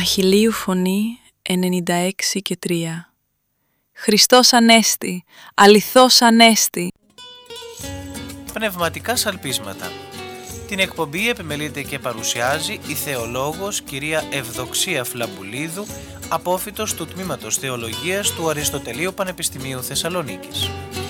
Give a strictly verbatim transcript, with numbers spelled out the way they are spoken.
Αχιλλείου φωνή ενενήντα έξι και τρία. Χριστός Ανέστη, αληθώς Ανέστη. Πνευματικά σαλπίσματα. Την εκπομπή επιμελείται και παρουσιάζει η θεολόγος κυρία Ευδοξία Φλαμπουλίδου, απόφοιτος του Τμήματος Θεολογίας του Αριστοτελείου Πανεπιστημίου Θεσσαλονίκης.